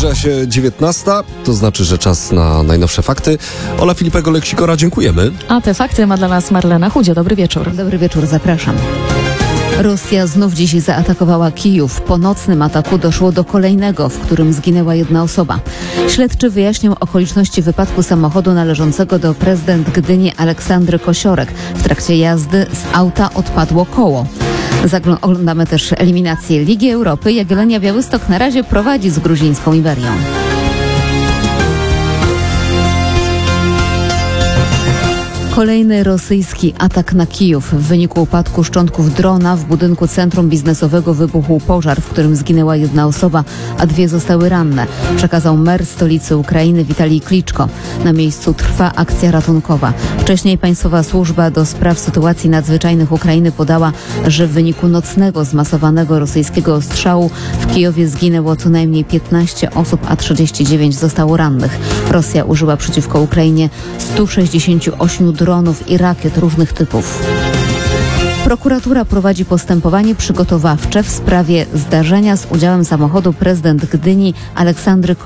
Zbliża się 19, to znaczy, że czas na najnowsze fakty. Ola Filipego Leksikora, dziękujemy. A te fakty ma dla nas Marlena Chudzie. Dobry wieczór. Dobry wieczór, zapraszam. Rosja znów dziś zaatakowała Kijów. Po nocnym ataku doszło do kolejnego, w którym zginęła jedna osoba. Śledczy wyjaśnią okoliczności wypadku samochodu należącego do prezydent Gdyni Aleksandry Kosiorek. W trakcie jazdy z auta odpadło koło. Oglądamy też eliminację Ligi Europy. Jagiellonia Białystok na razie prowadzi z gruzińską Iberią. Kolejny rosyjski atak na Kijów. W wyniku upadku szczątków drona w budynku centrum biznesowego wybuchł pożar, w którym zginęła jedna osoba, a dwie zostały ranne. Przekazał mer stolicy Ukrainy Witalij Kliczko. Na miejscu trwa akcja ratunkowa. Wcześniej Państwowa Służba do Spraw Sytuacji Nadzwyczajnych Ukrainy podała, że w wyniku nocnego zmasowanego rosyjskiego ostrzału w Kijowie zginęło co najmniej 15 osób, a 39 zostało rannych. Rosja użyła przeciwko Ukrainie 168 dronów i rakiet różnych typów. Prokuratura prowadzi postępowanie przygotowawcze w sprawie zdarzenia z udziałem samochodu prezydent Gdyni Aleksandry